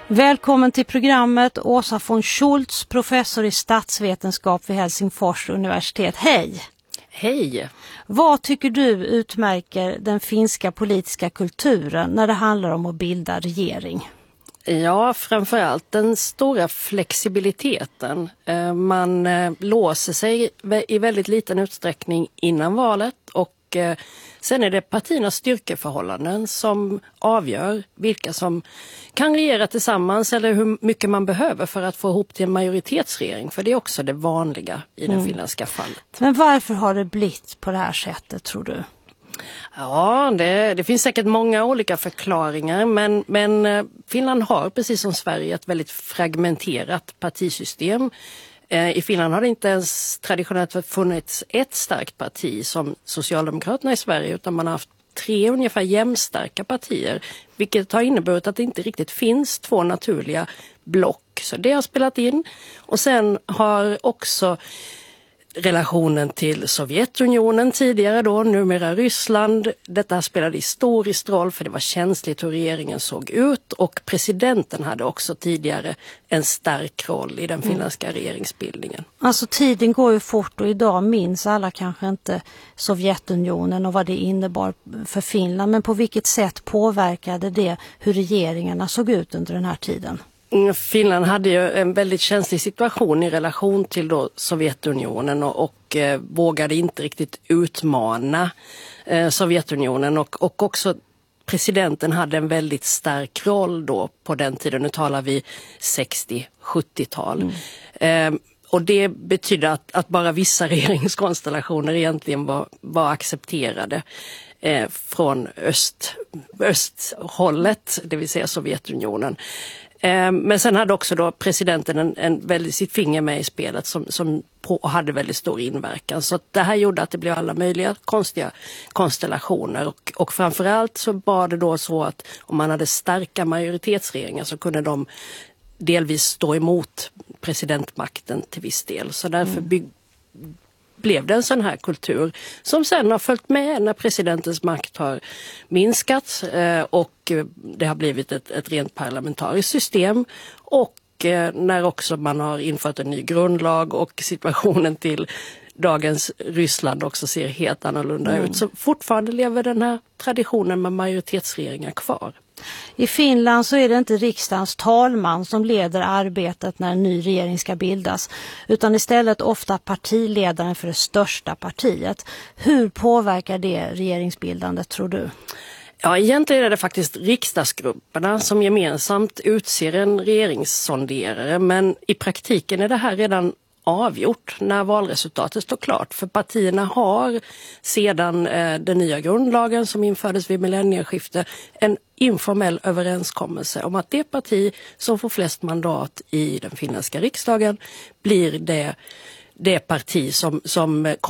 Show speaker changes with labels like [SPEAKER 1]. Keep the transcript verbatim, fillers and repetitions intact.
[SPEAKER 1] Välkommen till programmet Åsa von Schultz, professor i statsvetenskap vid Helsingfors universitet. Hej!
[SPEAKER 2] Hej!
[SPEAKER 1] Vad tycker du utmärker den finska politiska kulturen när det handlar om att bilda regering?
[SPEAKER 2] Ja, framförallt den stora flexibiliteten. Man låser sig i väldigt liten utsträckning innan valet och sen är det partiernas styrkeförhållanden som avgör vilka som kan regera tillsammans eller hur mycket man behöver för att få ihop till en majoritetsregering. För det är också det vanliga i det mm. finländska fallet.
[SPEAKER 1] Men varför har det blivit på det här sättet, tror du?
[SPEAKER 2] Ja, det, det finns säkert många olika förklaringar, men, men Finland har precis som Sverige ett väldigt fragmenterat partisystem. I Finland har det inte ens traditionellt funnits ett starkt parti som Socialdemokraterna i Sverige, utan man har haft tre ungefär jämnstarka partier, vilket har inneburit att det inte riktigt finns två naturliga block. Så det har spelat in, och sen har också relationen till Sovjetunionen tidigare då, numera Ryssland. Detta spelade historiskt roll för det var känsligt hur regeringen såg ut, och presidenten hade också tidigare en stark roll i den finländska mm. regeringsbildningen.
[SPEAKER 1] Alltså tiden går ju fort, och idag minns alla kanske inte Sovjetunionen och vad det innebar för Finland, men på vilket sätt påverkade det hur regeringarna såg ut under den här tiden?
[SPEAKER 2] Finland hade ju en väldigt känslig situation i relation till då Sovjetunionen och, och eh, vågade inte riktigt utmana eh, Sovjetunionen, och, och också presidenten hade en väldigt stark roll då på den tiden. Nu talar vi sextio-sjuttiotal. Mm. Eh, och det betyder att, att bara vissa regeringskonstellationer egentligen var, var accepterade eh, från öst, östhållet, det vill säga Sovjetunionen. Men sen hade också då presidenten en, en väldigt, sitt finger med i spelet som, som på, hade väldigt stor inverkan. Så det här gjorde att det blev alla möjliga konstiga konstellationer. Och, och framförallt så var det då så att om man hade starka majoritetsregeringar så kunde de delvis stå emot presidentmakten till viss del. Så därför bygg, blev det en sån här kultur som sen har följt med när presidentens makt har minskat eh, och det har blivit ett, ett rent parlamentariskt system, och eh, när också man har infört en ny grundlag och situationen till dagens Ryssland också ser helt annorlunda mm. ut. Så fortfarande lever den här traditionen med majoritetsregeringar kvar.
[SPEAKER 1] I Finland så är det inte riksdagens talman som leder arbetet när en ny regering ska bildas, utan istället ofta partiledaren för det största partiet. Hur påverkar det regeringsbildandet, tror du?
[SPEAKER 2] Ja, egentligen är det faktiskt riksdagsgrupperna som gemensamt utser en regeringssonderare, men i praktiken är det här redan avgjort när valresultatet står klart. För partierna har sedan eh, den nya grundlagen som infördes vid millennieskiftet en informell överenskommelse om att det parti som får flest mandat i den finländska riksdagen blir det, det parti som, som